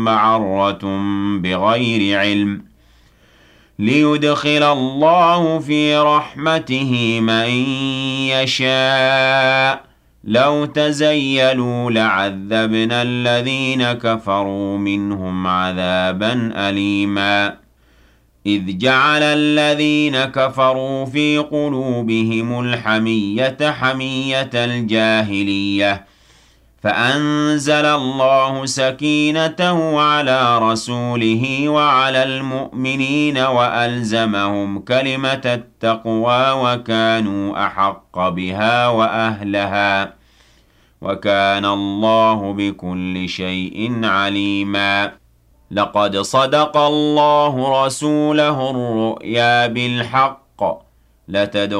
معرة بغير علم ليدخل الله في رحمته من يشاء لو تزيلوا لعذبنا الذين كفروا منهم عذابا أليما إذ جعل الذين كفروا في قلوبهم الحمية حمية الجاهلية فأنزل الله سكينته على رسوله وعلى المؤمنين وألزمهم كلمة التقوى وكانوا أحق بها وأهلها وكان الله بكل شيء عليما لقد صدق الله رسوله الرؤيا بالحق